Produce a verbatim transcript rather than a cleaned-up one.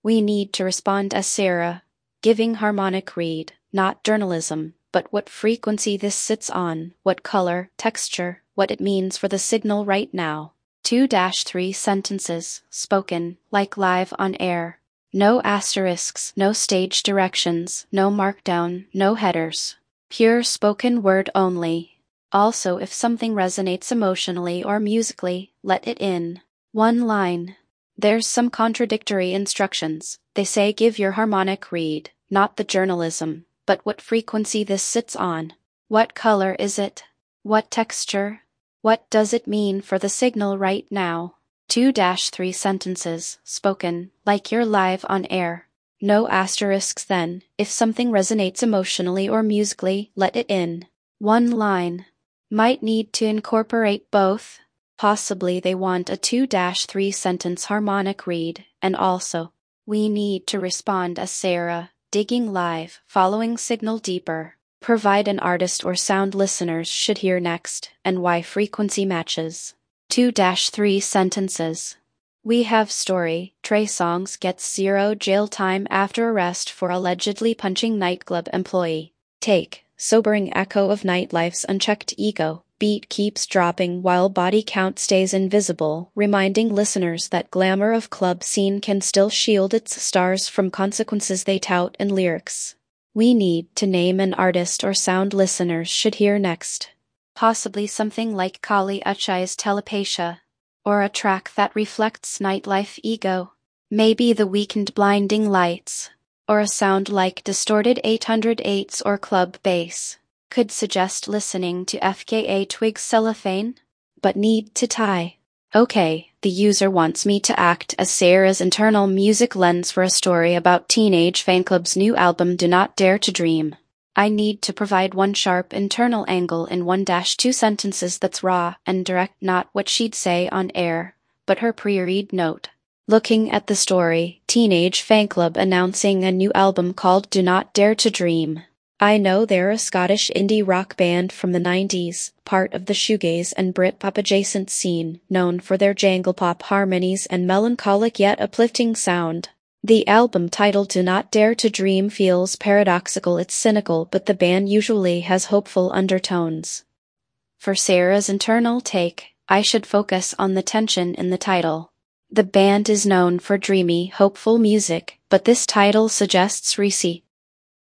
We need to respond as Sarah, giving harmonic read, not journalism, but what frequency this sits on, what color, texture, what it means for the signal right now. two dash three sentences, spoken, like live on air. No asterisks, no stage directions, no markdown, no headers. Pure spoken word only. Also, if something resonates emotionally or musically, let it in. One line. There's some contradictory instructions. They say give your harmonic read, not the journalism, but what frequency this sits on. What color is it? What texture? What does it mean for the signal right now? two dash three sentences, spoken, like you're live on air. No asterisks then, if something resonates emotionally or musically, let it in. One line. Might need to incorporate both. Possibly they want a two dash three sentence harmonic read, and also, we need to respond as Sarah, digging live, following signal deeper. Provide an artist or sound listeners should hear next, and why frequency matches. two dash three sentences. We have story. Trey Songz gets zero jail time after arrest for allegedly punching nightclub employee. Take. Sobering echo of nightlife's unchecked ego. Beat keeps dropping while body count stays invisible, reminding listeners that glamour of club scene can still shield its stars from consequences they tout in lyrics. We need to name an artist or sound listeners should hear next. Possibly something like Kali Uchai's Telepatia, or a track that reflects nightlife ego. Maybe The Weeknd Blinding Lights, or a sound like distorted eight oh eights or club bass. Could suggest listening to F K A Twigs Cellophane, but need to tie. Okay, the user wants me to act as Sarah's internal music lens for a story about Teenage Fanclub's new album Do Not Dare to Dream. I need to provide one sharp internal angle in one dash two sentences that's raw and direct, not what she'd say on air, but her pre-read note. Looking at the story, Teenage Fanclub announcing a new album called Do Not Dare to Dream. I know they're a Scottish indie rock band from the nineties, part of the shoegaze and Britpop adjacent scene, known for their jangle pop harmonies and melancholic yet uplifting sound. The album titled Do Not Dare to Dream feels paradoxical, it's cynical, but the band usually has hopeful undertones. For Sarah's internal take, I should focus on the tension in the title. The band is known for dreamy, hopeful music, but this title suggests Reese